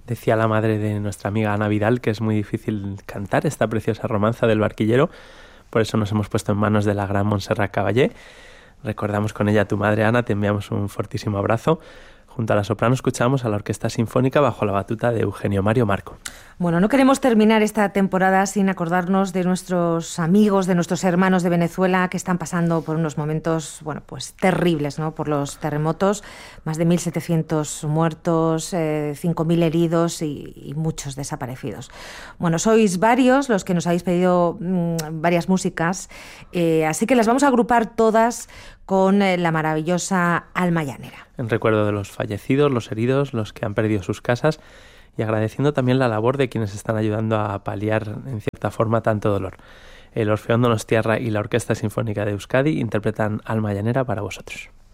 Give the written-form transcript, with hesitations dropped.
Decía la madre de nuestra amiga Ana Vidal que es muy difícil cantar esta preciosa romanza del Barquillero, por eso nos hemos puesto en manos de la gran Montserrat Caballé. Recordamos con ella a tu madre, Ana, te enviamos un fortísimo abrazo. Junto a la soprano escuchamos a la Orquesta Sinfónica bajo la batuta de Eugenio Mario Marco. Bueno, no queremos terminar esta temporada sin acordarnos de nuestros amigos, de nuestros hermanos de Venezuela que están pasando por unos momentos, bueno, pues terribles, ¿no? Por los terremotos, más de 1.700 muertos, 5.000 heridos y muchos desaparecidos. Bueno, sois varios los que nos habéis pedido varias músicas, así que las vamos a agrupar todas con la maravillosa Alma Llanera. En recuerdo de los fallecidos, los heridos, los que han perdido sus casas y agradeciendo también la labor de quienes están ayudando a paliar en cierta forma tanto dolor. El Orfeón Donostiarra y la Orquesta Sinfónica de Euskadi interpretan Alma Llanera para vosotros.